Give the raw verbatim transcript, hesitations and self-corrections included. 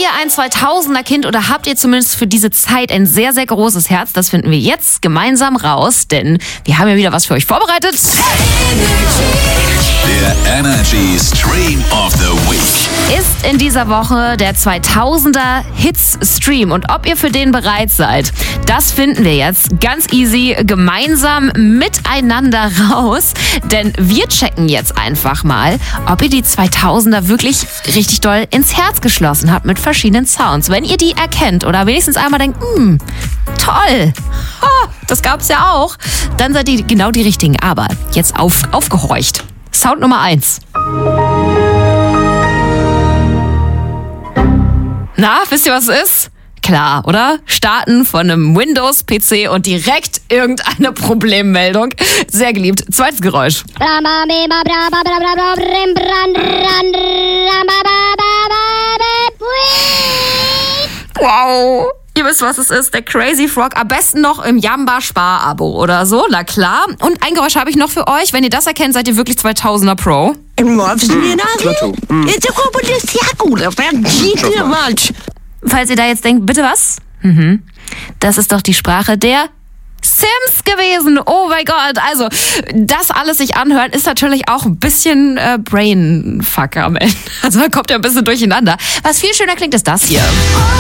ihr ein zweitausender-Kind oder habt ihr zumindest für diese Zeit ein sehr, sehr großes Herz? Das finden wir jetzt gemeinsam raus, denn wir haben ja wieder was für euch vorbereitet. Der Energy Stream of the Week Ist in dieser Woche der zweitausender Hits Stream. Und ob ihr für den bereit seid, das finden wir jetzt ganz easy gemeinsam miteinander raus. Denn wir checken jetzt einfach mal, ob ihr die zweitausender wirklich richtig doll ins Herz geschlossen habt mit verschiedenen Sounds. Wenn ihr die erkennt oder wenigstens einmal denkt, hm, toll, oh, das gab's ja auch, dann seid ihr genau die richtigen. Aber jetzt auf, aufgehorcht. Sound Nummer eins. Na, wisst ihr, was es ist? Klar, oder? Starten von einem Windows-P C und direkt irgendeine Problemmeldung. Sehr geliebt. Zweites Geräusch. Wow. Ihr wisst, was es ist, der Crazy Frog. Am besten noch im Jamba-Spar-Abo oder so, na klar. Und ein Geräusch habe ich noch für euch. Wenn ihr das erkennt, seid ihr wirklich zweitausender Pro. Falls ihr da jetzt denkt, bitte was? Mhm. Das ist doch die Sprache der Sims gewesen. Oh mein Gott. Also, das alles sich anhören, ist natürlich auch ein bisschen äh, Brainfuck am Ende. Also, man kommt ja ein bisschen durcheinander. Was viel schöner klingt, ist das hier.